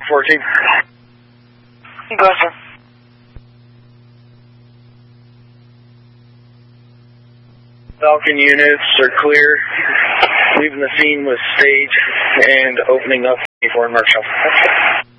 14. Gotcha. Falcon units are clear, leaving the scene with stage and opening up for Marshall.